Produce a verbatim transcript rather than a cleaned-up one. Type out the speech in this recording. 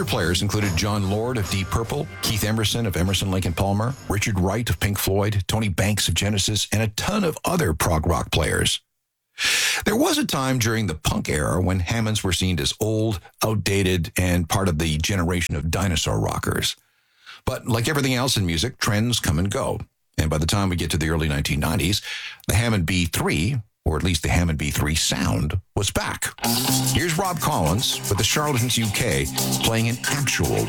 Other players included John Lord of Deep Purple, Keith Emerson of Emerson, Lake and Palmer, Richard Wright of Pink Floyd, Tony Banks of Genesis, and a ton of other prog rock players. There was a time during the punk era when Hammonds were seen as old, outdated, and part of the generation of dinosaur rockers. But like everything else in music, trends come and go. And by the time we get to the early nineteen nineties, the Hammond B three, or at least the Hammond B three sound, was back. Here's Rob Collins with the Charlatans U K playing an actual